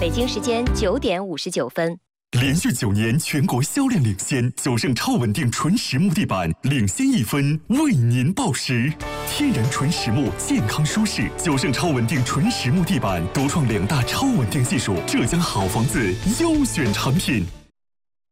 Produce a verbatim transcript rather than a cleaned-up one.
北京时间九点五十九分。 连续九年全国销量领先，九盛超稳定纯实木地板领先一分，为您报时。天然纯实木，健康舒适，九盛超稳定纯实木地板独创两大超稳定技术，浙江好房子优选产品。